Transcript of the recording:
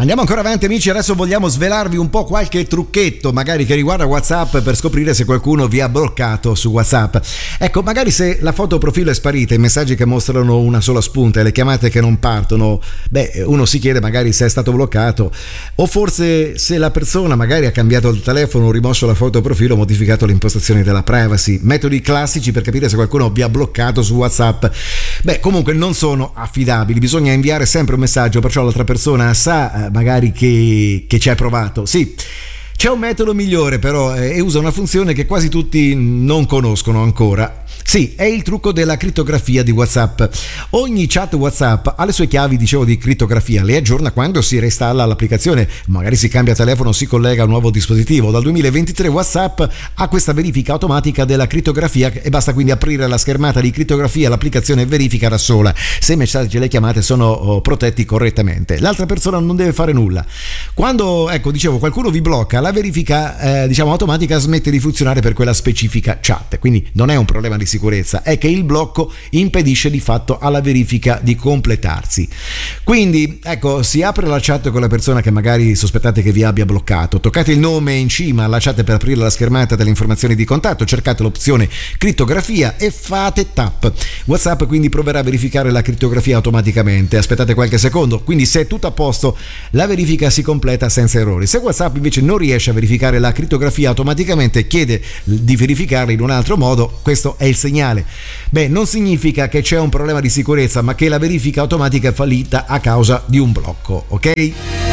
Andiamo ancora avanti amici, adesso vogliamo svelarvi un po' qualche trucchetto magari che riguarda WhatsApp per scoprire se qualcuno vi ha bloccato su WhatsApp. Ecco, magari se la foto profilo è sparita, i messaggi che mostrano una sola spunta e le chiamate che non partono, uno si chiede magari se è stato bloccato, o forse se la persona magari ha cambiato il telefono, rimosso la foto profilo, modificato le impostazioni della privacy. Metodi classici per capire se qualcuno vi ha bloccato su WhatsApp. Comunque non sono affidabili, bisogna inviare sempre un messaggio, perciò l'altra persona sa magari che ci hai provato. Sì, c'è un metodo migliore però e usa una funzione che quasi tutti non conoscono ancora. Sì, è il trucco della crittografia di WhatsApp. Ogni chat WhatsApp ha le sue chiavi, dicevo, di crittografia, le aggiorna quando si reinstalla l'applicazione, magari si cambia telefono, si collega a un nuovo dispositivo. Dal 2023 WhatsApp ha questa verifica automatica della crittografia e basta quindi aprire la schermata di crittografia, l'applicazione verifica da sola se i messaggi e le chiamate sono protetti correttamente. L'altra persona non deve fare nulla. Quando, qualcuno vi blocca, la verifica automatica smette di funzionare per quella specifica chat, quindi non è un problema di sicurezza, è che il blocco impedisce di fatto alla verifica di completarsi. Quindi si apre la chat con la persona che magari sospettate che vi abbia bloccato, toccate il nome in cima alla chat per aprire la schermata delle informazioni di contatto, cercate l'opzione crittografia e fate tap. WhatsApp quindi proverà a verificare la crittografia automaticamente, aspettate qualche secondo, quindi se è tutto a posto la verifica si completa senza errori. Se WhatsApp invece non riesce a verificare la crittografia automaticamente e chiede di verificarla in un altro modo, questo è il segnale. Non significa che c'è un problema di sicurezza, ma che la verifica automatica è fallita a causa di un blocco, ok?